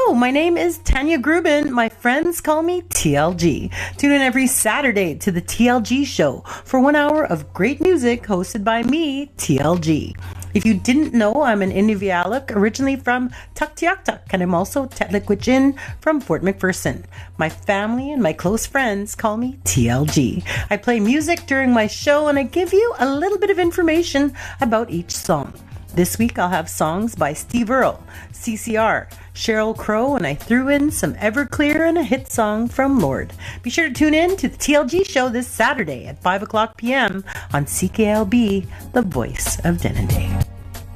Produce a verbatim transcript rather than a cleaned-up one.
Hello, my name is Tanya Grubin. My friends call me T L G. Tune in every Saturday to the T L G Show for one hour of great music hosted by me, T L G. If you didn't know, I'm an Inuvialuit, originally from Tuktoyaktuk, and I'm also Tetlikwitchin from Fort McPherson. My family and my close friends call me T L G. I play music during my show and I give you a little bit of information about each song. This week I'll have songs by Steve Earle, C C R, Sheryl Crow, and I threw in some Everclear and a hit song from Lorde. Be sure to tune in to the T L G Show this Saturday at five o'clock p.m. on C K L B, the voice of Denendeh.